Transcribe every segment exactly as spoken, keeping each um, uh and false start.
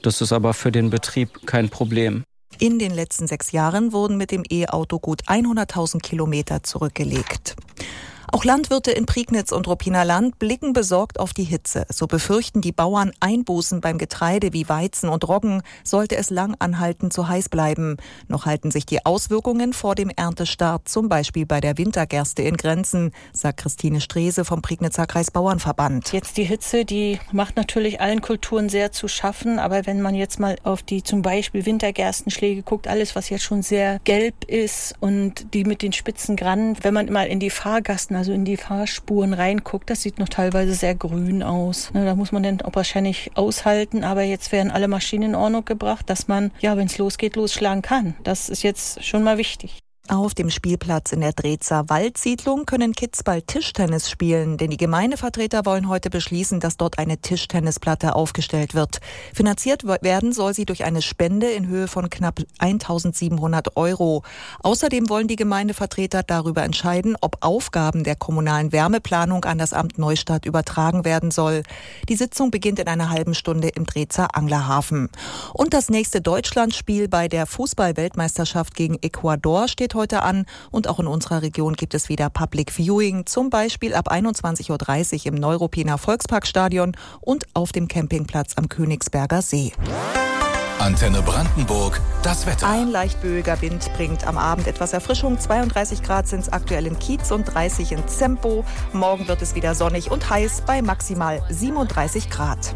Das ist aber für den Betrieb kein Problem. In den letzten sechs Jahren wurden mit dem E-Auto gut hunderttausend Kilometer zurückgelegt. Auch Landwirte in Prignitz und Ruppiner Land blicken besorgt auf die Hitze. So befürchten die Bauern Einbußen beim Getreide wie Weizen und Roggen, sollte es lang anhaltend zu heiß bleiben. Noch halten sich die Auswirkungen vor dem Erntestart, zum Beispiel bei der Wintergerste, in Grenzen, sagt Christine Strese vom Prignitzer Kreisbauernverband. Jetzt die Hitze, die macht natürlich allen Kulturen sehr zu schaffen. Aber wenn man jetzt mal auf die zum Beispiel Wintergerstenschläge guckt, alles, was jetzt schon sehr gelb ist und die mit den spitzen Grannen, wenn man mal in die Fahrgassen, also in die Fahrspuren reinguckt, das sieht noch teilweise sehr grün aus. Da muss man dann auch wahrscheinlich aushalten, aber jetzt werden alle Maschinen in Ordnung gebracht, dass man, ja, wenn es losgeht, losschlagen kann. Das ist jetzt schon mal wichtig. Auf dem Spielplatz in der Drezer Waldsiedlung können Kids bald Tischtennis spielen, denn die Gemeindevertreter wollen heute beschließen, dass dort eine Tischtennisplatte aufgestellt wird. Finanziert werden soll sie durch eine Spende in Höhe von knapp eintausendsiebenhundert Euro. Außerdem wollen die Gemeindevertreter darüber entscheiden, ob Aufgaben der kommunalen Wärmeplanung an das Amt Neustadt übertragen werden soll. Die Sitzung beginnt in einer halben Stunde im Drezer Anglerhafen. Und das nächste Deutschlandspiel bei der Fußball-Weltmeisterschaft gegen Ecuador steht heute an und auch in unserer Region gibt es wieder Public Viewing, zum Beispiel ab einundzwanzig Uhr dreißig im Neuruppiner Volksparkstadion und auf dem Campingplatz am Königsberger See. Antenne Brandenburg, das Wetter. Ein leicht böiger Wind bringt am Abend etwas Erfrischung. zweiunddreißig Grad sind es aktuell in Kietz und dreißig in Zempo. Morgen wird es wieder sonnig und heiß bei maximal siebenunddreißig Grad.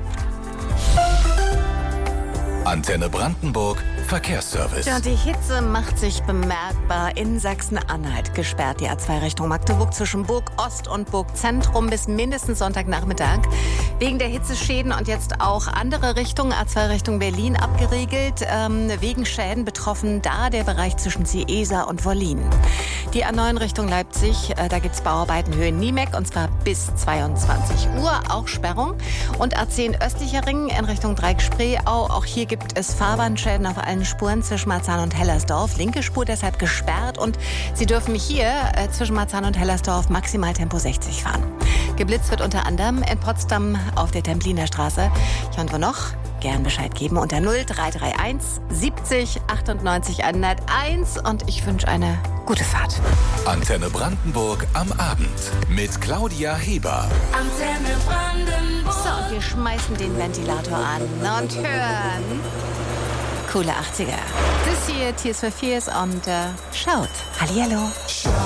Antenne Brandenburg, Verkehrsservice. Ja, die Hitze macht sich bemerkbar. In Sachsen-Anhalt gesperrt die A zwei Richtung Magdeburg zwischen Burg Ost und Burg Zentrum bis mindestens Sonntagnachmittag. Wegen der Hitzeschäden und jetzt auch andere Richtungen, A zwei Richtung Berlin abgeriegelt. Ähm, wegen Schäden betroffen da der Bereich zwischen Ciesa und Wollin. Die A neun Richtung Leipzig, äh, da gibt es Bauarbeiten Höhe Niemek und zwar bis zweiundzwanzig Uhr. Auch Sperrung. Und A zehn östlicher Ring in Richtung Dreieck-Spreeau. Auch hier gibt es Fahrbahnschäden auf allen Spuren zwischen Marzahn und Hellersdorf. Linke Spur deshalb gesperrt und Sie dürfen hier äh, zwischen Marzahn und Hellersdorf maximal Tempo sechzig fahren. Geblitzt wird unter anderem in Potsdam auf der Templiner Straße. Ja, und wo noch? Gern Bescheid geben unter null drei drei eins siebzig achtundneunzig hunderteins und ich wünsche eine gute Fahrt. Antenne Brandenburg am Abend mit Claudia Heber. Antenne Brandenburg. So, und wir schmeißen den Ventilator an und hören coole achtziger. Das hier, Tears for Fears und äh, schaut. Hallihallo.